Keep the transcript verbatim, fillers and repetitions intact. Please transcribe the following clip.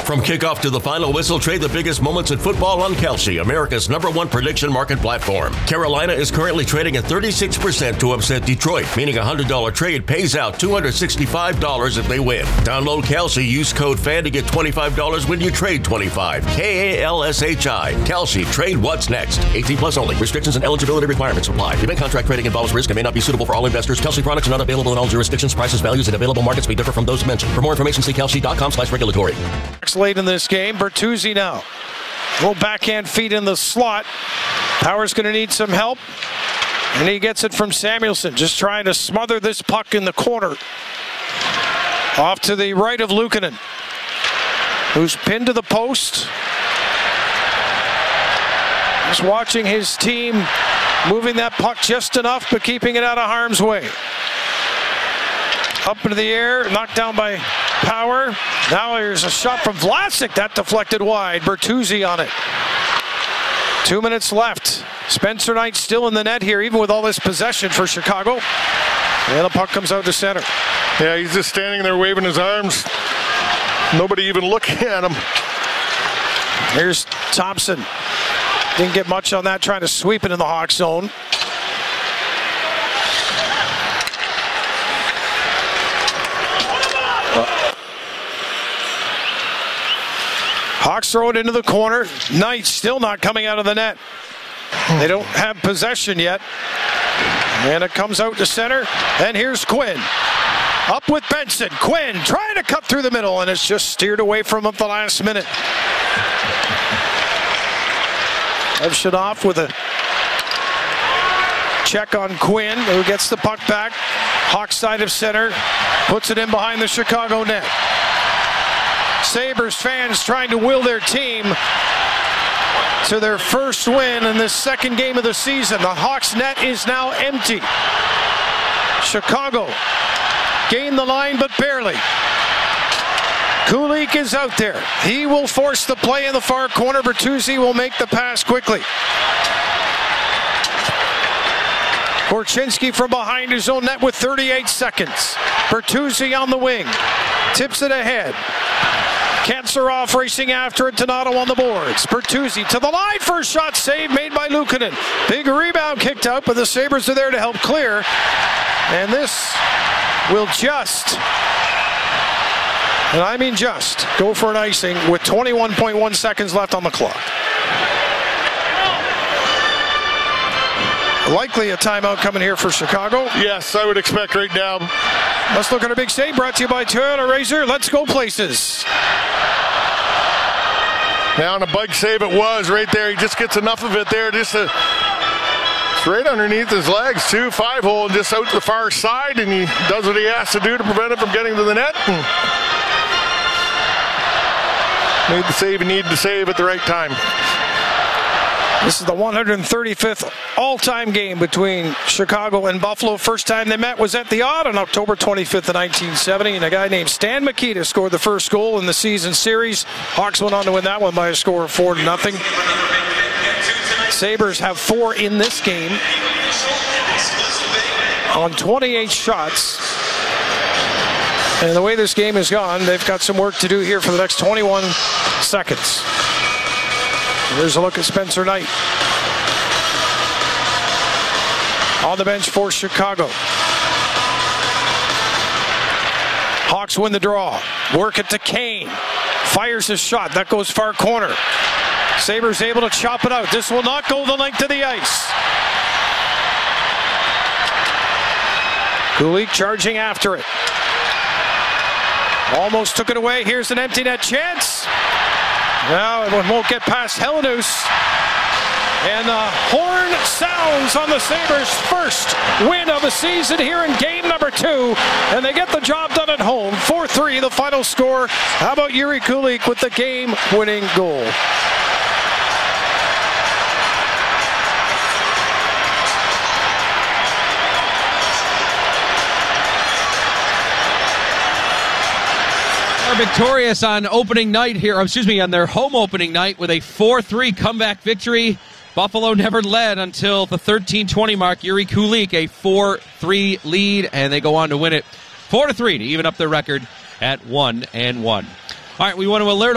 From kickoff to the final whistle, trade the biggest moments in football on Kalshi, America's number one prediction market platform. Carolina is currently trading at thirty-six percent to upset Detroit, meaning a one hundred dollars trade pays out two hundred sixty-five dollars if they win. Download Kalshi, use code FAN to get twenty-five dollars when you trade twenty-five dollars. K A L S H I. Kalshi. Trade what's next. eighteen plus only. Restrictions and eligibility requirements apply. Event contract trading involves risk and may not be suitable for all investors. Kalshi products are not available in all jurisdictions. Prices, values, and available markets may differ from those mentioned. For more information, see kalshi.com slash regulatory. Late in this game, Bertuzzi now. Little backhand feed in the slot. Power's going to need some help. And he gets it from Samuelson, just trying to smother this puck in the corner. Off to the right of Luukkonen, who's pinned to the post. Just watching his team moving that puck just enough, but keeping it out of harm's way. Up into the air, knocked down by Power. Now here's a shot from Vlasic. That deflected wide. Bertuzzi on it. Two minutes left. Spencer Knight still in the net here, even with all this possession for Chicago. And the puck comes out to center. Yeah, he's just standing there waving his arms. Nobody even looking at him. Here's Thompson. Didn't get much on that, trying to sweep it in the Hawks zone. Hawks throw it into the corner. Knight still not coming out of the net. They don't have possession yet. And it comes out to center. And here's Quinn. Up with Benson. Quinn trying to cut through the middle, and it's just steered away from him at the last minute. Evshinov with a check on Quinn, who gets the puck back. Hawks side of center. Puts it in behind the Chicago net. Sabres fans trying to will their team to their first win in this second game of the season. The Hawks net is now empty. Chicago gained the line, but barely. Kulich is out there. He will force the play in the far corner. Bertuzzi will make the pass quickly. Korchinski from behind his own net with thirty-eight seconds. Bertuzzi on the wing. Tips it ahead. Kanserov racing after it. Donato on the boards. Bertuzzi to the line for a shot save made by Luukkonen. Big rebound kicked out, but the Sabres are there to help clear. And this will just, and I mean just, go for an icing with twenty-one point one seconds left on the clock. Likely a timeout coming here for Chicago. Yes, I would expect right now. Let's look at a big save brought to you by Toyota Razor. Let's go places. Now on a bug save it was right there. He just gets enough of it there. Just a, it's right underneath his legs too. Five hole and just out to the far side, and he does what he has to do to prevent it from getting to the net. And made the save he needed to save at the right time. This is the one hundred thirty-fifth all-time game between Chicago and Buffalo. First time they met was at the Odd on October twenty-fifth of nineteen seventy, and a guy named Stan Mikita scored the first goal in the season series. Hawks went on to win that one by a score of four to nothing. Sabres have four in this game on twenty-eight shots. And the way this game has gone, they've got some work to do here for the next twenty-one seconds. Here's a look at Spencer Knight. On the bench for Chicago. Hawks win the draw. Work it to Kane. Fires his shot. That goes far corner. Sabres able to chop it out. This will not go the length of the ice. Kulich charging after it. Almost took it away. Here's an empty net chance. Now it won't get past Helenius. And the horn sounds on the Sabres' first win of the season here in game number two. And they get the job done at home. four three the final score. How about Jiri Kulich with the game-winning goal? Victorious on opening night here, excuse me, on their home opening night with a four three comeback victory. Buffalo never led until the thirteen twenty mark. Jiri Kulich, a four three lead, and they go on to win it four to three to even up their record at one and one. All right, we want to alert